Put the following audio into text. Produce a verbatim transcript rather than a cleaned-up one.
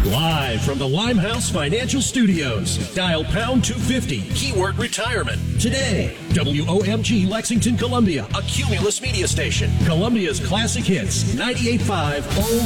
Live from the Limehouse Financial Studios. Dial pound two fifty, keyword retirement. Today, W O M G Lexington, Columbia, a Cumulus media station. Columbia's classic hits, ninety-eight point five O